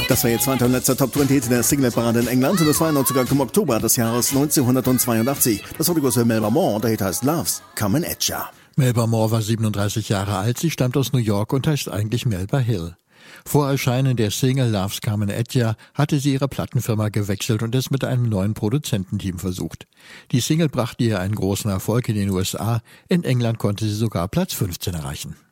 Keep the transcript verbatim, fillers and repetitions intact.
Das war jetzt zweiter und letzter Top zwanzig der Single-Parade in England und das war einundneunzig im Oktober des Jahres neunzehnhundertzweiundachtzig. Das wurde große Melba Moore und der Hit heißt Love's Comin' at Ya. Melba Moore war siebenunddreißig Jahre alt, sie stammt aus New York und heißt eigentlich Melba Hill. Vor Erscheinen der Single Love's Comin' at Ya hatte sie ihre Plattenfirma gewechselt und es mit einem neuen Produzententeam versucht. Die Single brachte ihr einen großen Erfolg in den U S A, in England konnte sie sogar Platz fünfzehn erreichen.